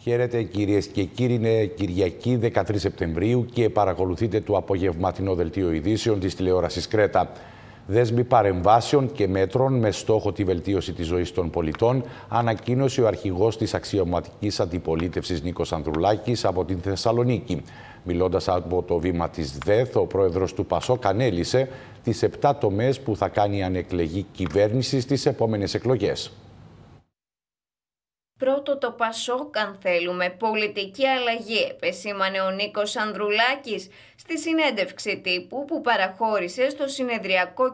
Χαίρετε κυρίες και κύριοι, είναι Κυριακή 13 Σεπτεμβρίου και παρακολουθείτε το απογευματινό δελτίο ειδήσεων της τηλεόρασης Κρέτα. Δέσμοι παρεμβάσεων και μέτρων με στόχο τη βελτίωση της ζωής των πολιτών, ανακοίνωσε ο αρχηγός της αξιωματικής αντιπολίτευσης Νίκος Ανδρουλάκης από την Θεσσαλονίκη. Μιλώντας από το βήμα της ΔΕΘ, ο πρόεδρος του ΠΑΣΟΚ ανέλησε τις 7 τομές που θα κάνει αν εκλεγεί κυβέρνηση στις επόμενες εκλογές. Πρώτο το ΠΑΣΟΚ αν θέλουμε πολιτική αλλαγή, επεσήμανε ο Νίκος Ανδρουλάκης στη συνέντευξη τύπου που παραχώρησε στο συνεδριακό